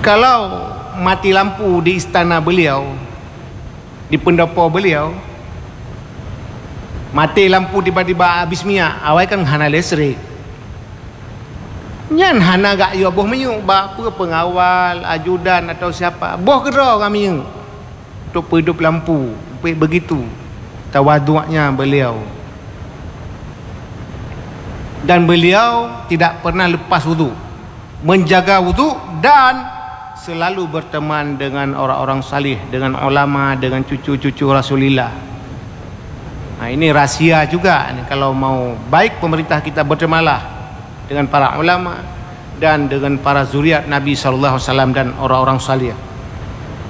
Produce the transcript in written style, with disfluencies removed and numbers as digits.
Kalau mati lampu di istana beliau, di pendopo beliau, mati lampu tiba-tiba habis minyak, awal kan hana listrik. Nyan hana gak yo boh menyuk ba apa pengawal, ajudan atau siapa. Boh kira kami untuk hidup lampu. Begitu tawaduknya beliau. Dan beliau tidak pernah lepas wudu, menjaga wudu dan selalu berteman dengan orang-orang salih, dengan ulama, dengan cucu-cucu Rasulullah. Nah, ini rahsia juga. Kalau mau baik pemerintah kita bertemanlah dengan para ulama dan dengan para zuriat Nabi SAW dan orang-orang salih.